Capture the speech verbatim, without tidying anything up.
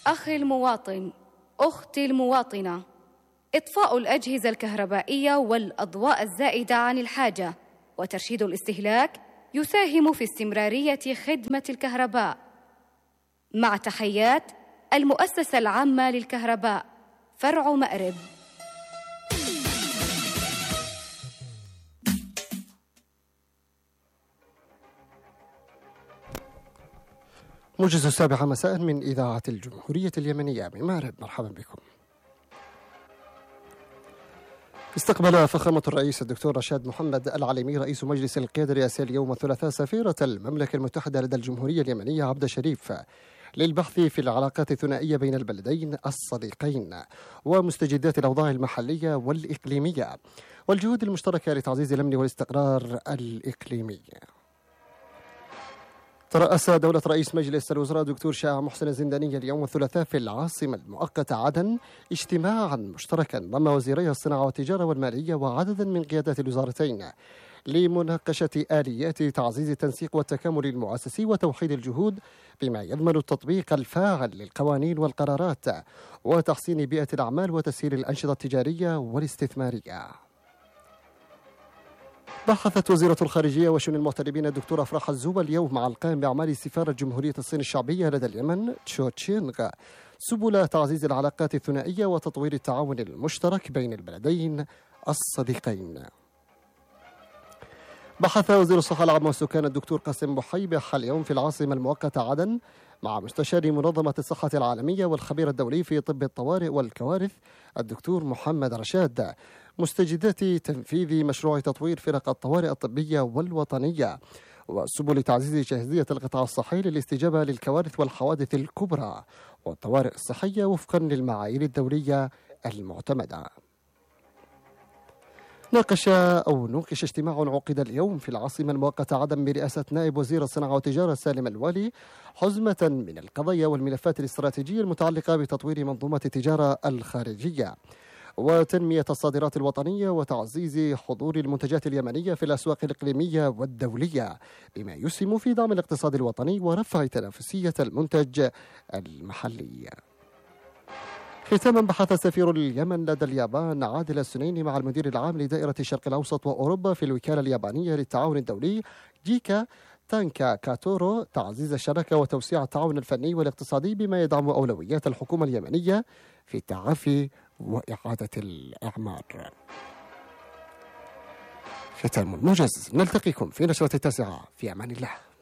أخي المواطن، أختي المواطنة، إطفاء الأجهزة الكهربائية والأضواء الزائدة عن الحاجة وترشيد الاستهلاك يساهم في استمرارية خدمة الكهرباء. مع تحيات المؤسسة العامة للكهرباء فرع مأرب. موجز السابعة مساء من إذاعة الجمهورية اليمنية بمأرب. مرحبا بكم. استقبل فخامة الرئيس الدكتور رشاد محمد العليمي رئيس مجلس القيادة الرئاسي اليوم الثلاثاء سفيرة المملكة المتحدة لدى الجمهورية اليمنية عبدة شريف للبحث في العلاقات الثنائية بين البلدين الصديقين ومستجدات الأوضاع المحلية والإقليمية والجهود المشتركة لتعزيز الأمن والاستقرار الإقليمي. ترأس دولة رئيس مجلس الوزراء دكتور شاه محسن الزنداني اليوم الثلاثاء في العاصمة المؤقتة عدن اجتماعا مشتركا ضم وزيري الصناعة والتجارة والمالية وعددا من قيادات الوزارتين لمناقشة آليات تعزيز التنسيق والتكامل المؤسسي وتوحيد الجهود بما يضمن التطبيق الفاعل للقوانين والقرارات وتحسين بيئة الأعمال وتسهيل الأنشطة التجارية والاستثمارية. بحثت وزيرة الخارجية وشؤون المغتربين الدكتورة أفراح الزوبة اليوم مع القائم بأعمال سفارة جمهورية الصين الشعبية لدى اليمن تشو تشينغ سبل تعزيز العلاقات الثنائية وتطوير التعاون المشترك بين البلدين الصديقين. بحث وزير الصحة العامة والسكان الدكتور قاسم بحيبح اليوم في العاصمة المؤقتة عدن مع مستشار منظمة الصحة العالمية والخبير الدولي في طب الطوارئ والكوارث الدكتور محمد رشاد مستجدات تنفيذ مشروع تطوير فرق الطوارئ الطبية والوطنية وسبل تعزيز جاهزية القطاع الصحي للاستجابة للكوارث والحوادث الكبرى والطوارئ الصحية وفقا للمعايير الدولية المعتمدة. ناقش أو نوقش اجتماع عقد اليوم في العاصمة المؤقتة عدن برئاسة نائب وزير الصناعة والتجارة سالم الوالي حزمة من القضايا والملفات الاستراتيجية المتعلقة بتطوير منظومة التجارة الخارجية وتنمية الصادرات الوطنية وتعزيز حضور المنتجات اليمنية في الأسواق الإقليمية والدولية بما يسهم في دعم الاقتصاد الوطني ورفع تنافسية المنتج المحلي. ختاما بحث سفير اليمن لدى اليابان عادل السنيني مع المدير العام لدائرة الشرق الأوسط وأوروبا في الوكالة اليابانية للتعاون الدولي جيكا تانكا كاتورو تعزيز الشراكة وتوسيع التعاون الفني والاقتصادي بما يدعم أولويات الحكومة اليمنية في التعافي وإعادة الإعمار. ختام موجز، نلتقيكم في نشرة التاسعة في أمان الله.